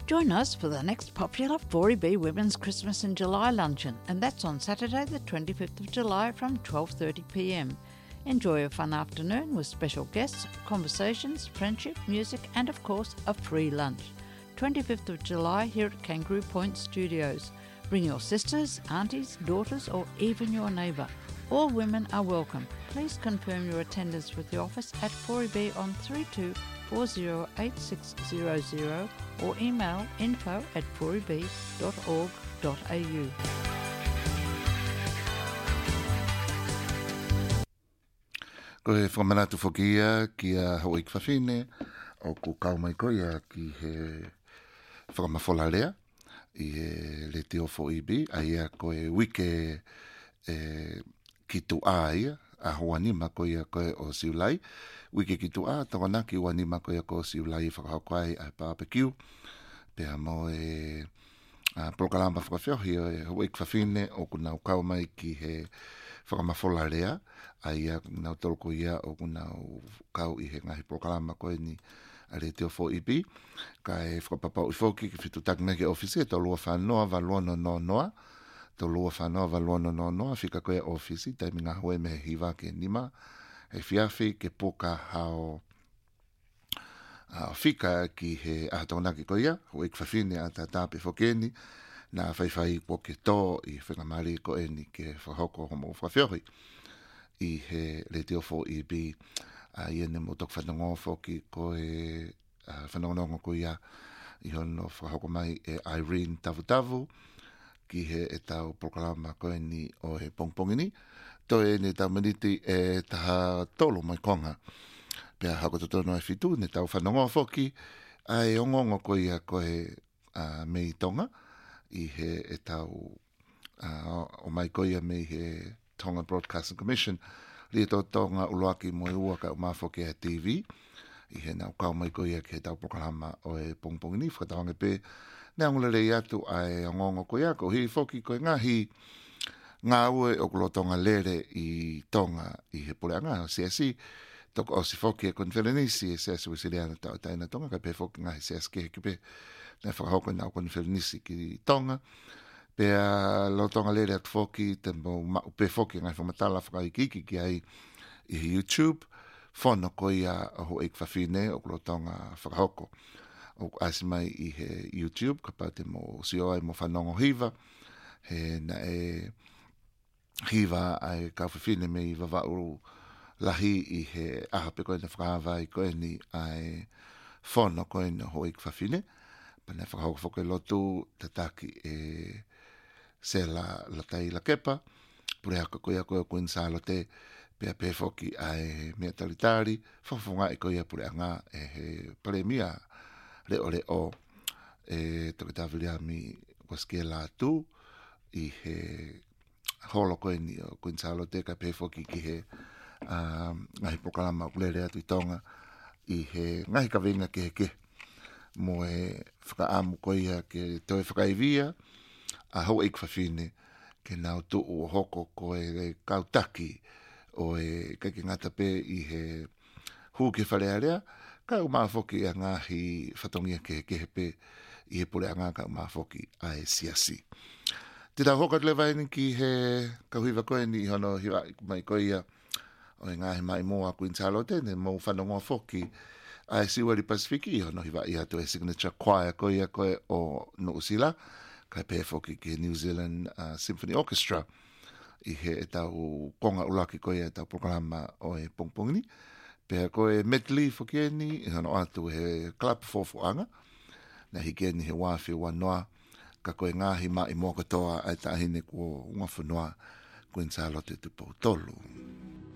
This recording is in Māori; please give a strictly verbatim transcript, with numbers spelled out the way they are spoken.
Join us for the next popular four E B Women's Christmas in July luncheon, and that's on Saturday the twenty-fifth of July from twelve thirty p m. Enjoy a fun afternoon with special guests, conversations, friendship, music and of course a free lunch. twenty-fifth of July here at Kangaroo Point Studios. Bring your sisters, aunties, daughters or even your neighbour. All women are welcome. Please confirm your attendance with the office at four E B on three two four zero eight six zero zero or email info at four e b dot org dot a u. Ko he whamanatu whokia ki a hoi kwhawhine o ku kaumai koia ki he whakamawhola rea i he le te o four E B a ia ko e wike e, ki tu a ia a hoanima koia koe o siulai wike ki tu a tawanaki hoanima koia ko o siulai whakahokwai a barbecue pea mo e a prokalama whakawhiohi o e hoi kwhawhine o ku nau kaumai ki he whakamawhola rea a ia nau toloko ia o ku nau kau i he ngahi prokalama koe ni a le te o four E B ka e whakapapau i whoki ki whitu takmeke ofisi e tau lua whanoa valua no no noa tau lua whanoa valua no no noa whika koe ofisi taimi ngā hoe me hiwa ke nima he whiawhi ke poka hao a whika ki he ahataunaki koia hoi kwhawhine a tātāpe whokeni na whaiwhai po ke tō i whengamari koe ni ke whahoko homo whawhiohi i he le te o four E B a ia ne mo tok whanongo whoki koe whanongonongo koia i hono whahoko mai e Irene Tavu Tavu ki he e tau proklama koe ni o he pongpongini to e ne tau maniti e taha tolo mai konga pea hako totono e fitu ne tau whanongo whoki a e ongongo koia koe uh, mei tonga i he e tau uh, o mai koia mei he Tonga Broadcasting Commission li to tonga uloaki mo ua ka umafoke a T V i he nau kau mai koia ki he tau proklama o e pongpongini whakatawange pe ne angulere i atu ai ongongo koia ko hi foki koe ngahi ngā ue o kulotonga lere i tonga i he pureanga o C S I toko o si foki e konferenisi e C S I Wisiliana tau taina tonga ka pe foki ngahi C S K he kipe ne whakahoko nau konferenisi ki tonga pea lo tonga lere at foki te mo pe foki ngai whamatala whakaikiki ki ai i YouTube whono koia o eik whawhine o kulo tonga whakahoko o asi mai i he YouTube ka pate mo sio ai mo whanongo hiva he na e hiva ai ka whawhine me i wawau lahi i he aha pe koe na whakawai koe ni ai whono koe na ho eik whawhine pa na whakahoko whoke lotu tataki e se la la tai la kepa pure haka koia koia koin salo te pea pe foki ai mea talitari fofonga e koia pure anga e he premia le o le o e toke tawilia mi waskia la tu i he holo koe ni o koin salo te ka pe foki ki he um, ngahi proklama ulere atu i tonga i he ngahi kawenga ke he ke mo e whakaamu koia ke toe whakaivia a hau eik whawhine ke nau tu o hoko ko e kautaki o e kake ngata pe i he hu ke wharearea ka u maafoki a ngahi whatongia ke ke he pe i he pure a ngā ka u maafoki a e siasi. Te tau hoka tele vaini ki he kauhiwa koe ni i hono hiwa mai koia o e ngahi mai moa kuin talo tene mo whanongoa foki a e Siwari Pasifiki i hono hiwa i hatu e signature choir koia koe o Nuusila kai pe foki ki New Zealand uh, Symphony Orchestra i he e tau konga ulaki koe e tau programa o e pongpongini pe koe medley foki e ni i hono atu he club fofuanga na hiki ni he wafi wanoa ka koe ngahi mai mo katoa ai tahine ko unga whanua kuen sa lote tupo tolu.